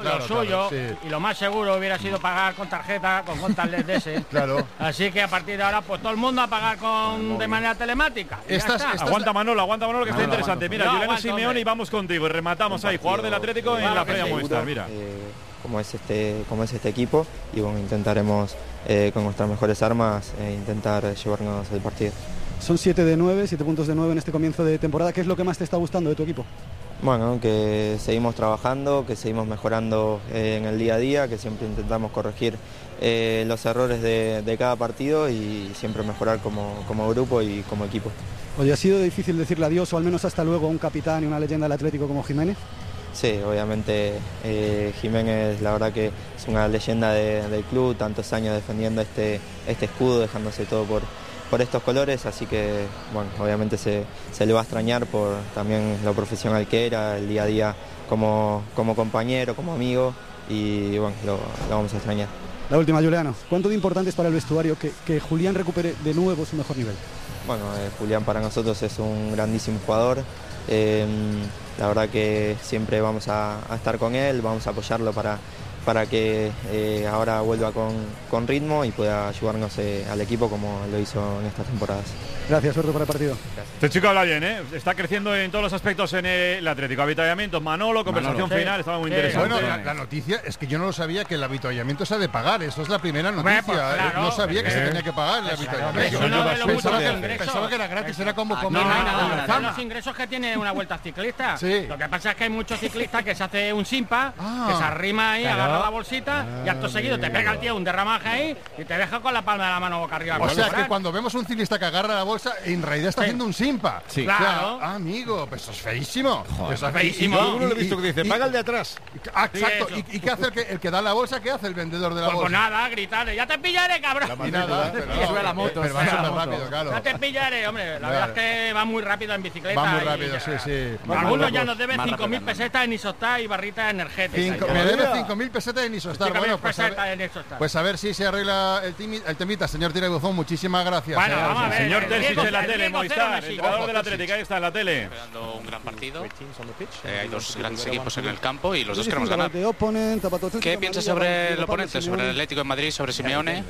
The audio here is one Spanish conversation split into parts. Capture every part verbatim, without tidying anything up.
Claro, lo suyo, claro, sí. Y lo más seguro hubiera sido pagar con tarjeta, con contactless de ese. Claro. Así que a partir de ahora, pues todo el mundo a pagar con de manera telemática. Ya Estás- está. estás- Aguanta Manolo, aguanta Manolo, que está Manolo, interesante. aguanto. Mira, No, Juliano aguanto, Simeone hombre. y vamos contigo. Y rematamos ahí, jugador del Atlético en la previa Movistar, mira. Eh, como es este como es este equipo y bueno, intentaremos eh, con nuestras mejores armas eh, intentar llevarnos el partido. Son siete de nueve, siete puntos de nueve en este comienzo de temporada. ¿Qué es lo que más te está gustando de tu equipo? Bueno, que seguimos trabajando, que seguimos mejorando eh, en el día a día, que siempre intentamos corregir eh, los errores de, de cada partido y siempre mejorar como, como grupo y como equipo. Oye, ¿ha sido difícil decirle adiós o al menos hasta luego a un capitán y una leyenda del Atlético como Jiménez? Sí, obviamente eh, Jiménez la verdad que es una leyenda de- del club, tantos años defendiendo este, este escudo, dejándose todo por, por estos colores, así que bueno, obviamente se, se le va a extrañar por también lo profesional que era, el día a día como, como compañero, como amigo y bueno, lo, lo vamos a extrañar. La última, Juliano. ¿Cuánto de importante es para el vestuario que, que Julián recupere de nuevo su mejor nivel? Bueno, eh, Julián para nosotros es un grandísimo jugador. Eh, la verdad que siempre vamos a, a estar con él, vamos a apoyarlo para, para que eh, ahora vuelva con, con ritmo y pueda ayudarnos eh, al equipo como lo hizo en estas temporadas. Gracias, suerte para el partido. Este chico habla bien, ¿eh? Está creciendo en todos los aspectos en el Atlético. Avituallamientos, Manolo, conversación Manolo. final, Sí. estaba muy Sí. interesante. Bueno, la, la noticia es que yo no lo sabía que el habituallamiento se ha de pagar. Eso es la primera noticia. Hombre, pues, ¿eh? claro. No sabía que se Eh. tenía que pagar el habituallamiento. Eso no es lo mucho pensaba, de que, ingresos. pensaba que era gratis, era como No, comer no, en no, la no, fama. los ingresos que tiene una vuelta ciclista. Sí. Lo que pasa es que hay muchos ciclistas que se hace un simpa, Ah. que se arrima ahí, Claro. agarra la bolsita y acto seguido te pega el tío un derramaje ahí y te deja con la palma de la mano boca arriba. O sea que cuando vemos un ciclista que agarra la bolsa, en realidad está Sí. haciendo un simpa. Sí. O sea, Claro. ah, amigo, pues eso es feísimo. Eso es feísimo. Y- y- Alguno lo he visto que dice, y- paga el de atrás. Ah, exacto. Sí, eso. ¿Y, y qué hace el que, el que da la bolsa? ¿Qué hace el vendedor de la Pues, pues bolsa? nada, gritarle, ya te pillaré, cabrón. Y nada, pero, Que sube la moto, pero va sube la súper moto. rápido, claro. Ya te pillaré, hombre. La verdad es que va muy rápido en bicicleta. Va muy y rápido, ya- sí, sí. Algunos ya nos deben Más cinco mil rápido, pesetas en Isostar y barritas energéticas. Cinco- Ya. me debe cinco mil pesetas en Isostar. cinco mil Bueno, pues a, pesetas ver, en Isostar. pues a ver si se arregla el, timi- el temita. Señor Tira Buzón, muchísimas gracias. Bueno, eh. vamos a ver. Señor el Terzic riesgo- en la el tele, riesgo cero Movistar, me el sigue. jugador Ojo, del Terzic. Atlético, ahí está en la tele. Esperando un gran partido. Eh, hay dos grandes equipos en el campo y los dos veinticinco queremos ganar. de Opponent, Zapato Atlético, ¿Qué piensas Amarilla, sobre el Pablo oponente, sobre Simeone? el Atlético de Madrid, sobre Simeone?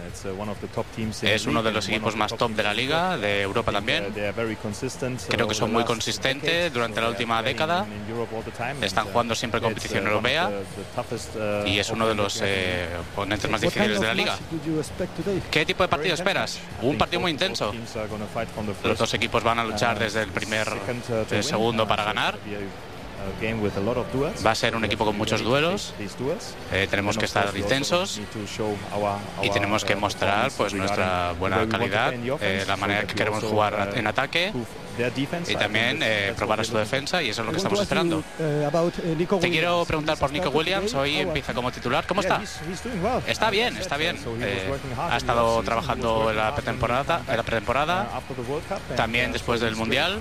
Es uno de los equipos más top de la liga, de Europa también. Creo que son muy consistentes durante la última década. Están jugando siempre competición europea y es uno de los eh, oponentes más What kind difíciles de la of liga. match did you expect today? ¿Qué tipo de partido esperas? Un partido muy intenso. Los dos equipos van a luchar desde el primer eh, segundo para ganar. Va a ser un equipo con muchos duelos. Eh, tenemos que estar intensos y tenemos que mostrar pues nuestra buena calidad, eh, la manera que queremos jugar en ataque y también eh, probar su defensa, y eso es lo que estamos esperando. Eh, about, eh, Nico Te Williams. quiero preguntar por Nico Williams. Hoy empieza como titular. ¿Cómo está? Está bien, está bien. Eh, ha estado trabajando en la pretemporada, en la pretemporada, también después del Mundial.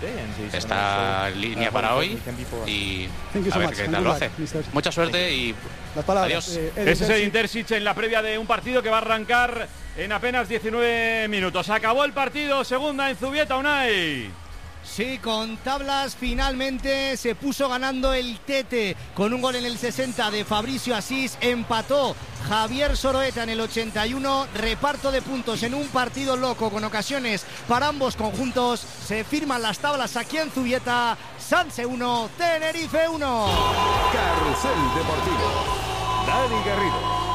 Está en línea para hoy y Thank you so a ver much. qué And tal good lo luck, hace. mister. Mucha suerte y Las palabras. Adiós. eh, Edin Ese es el Terzic. Intersic en la previa de un partido que va a arrancar en apenas diecinueve minutos. Acabó el partido, segunda en Zubieta, Unai. Sí, con tablas finalmente se puso ganando el Tete con un gol en el sesenta de Fabricio Asís. Empató Javier Soroeta en el ochenta y uno. Reparto de puntos en un partido loco con ocasiones para ambos conjuntos. Se firman las tablas aquí en Zubieta. Sanse uno, Tenerife uno. Carrusel Deportivo. Dani Garrido.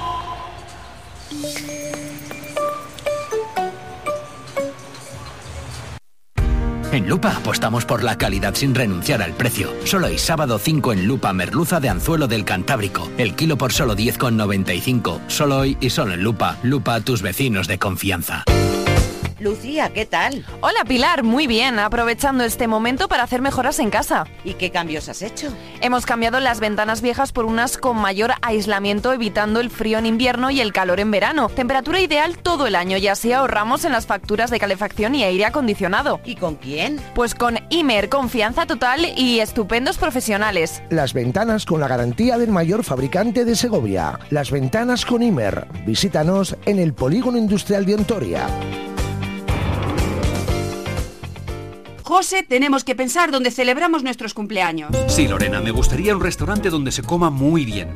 En Lupa apostamos por la calidad sin renunciar al precio. Solo hay sábado cinco en Lupa merluza de anzuelo del Cantábrico. El kilo por solo diez con noventa y cinco. Solo hoy y solo en Lupa. Lupa, tus vecinos de confianza. Lucía, ¿qué tal? Hola Pilar, muy bien, aprovechando este momento para hacer mejoras en casa. ¿Y qué cambios has hecho? Hemos cambiado las ventanas viejas por unas con mayor aislamiento, evitando el frío en invierno y el calor en verano. Temperatura ideal todo el año y así ahorramos en las facturas de calefacción y aire acondicionado. ¿Y con quién? Pues con Imer, confianza total y estupendos profesionales. Las ventanas con la garantía del mayor fabricante de Segovia. Las ventanas con Imer. Visítanos en el Polígono Industrial de Ontoria. José, tenemos que pensar dónde celebramos nuestros cumpleaños. Sí, Lorena, me gustaría un restaurante donde se coma muy bien.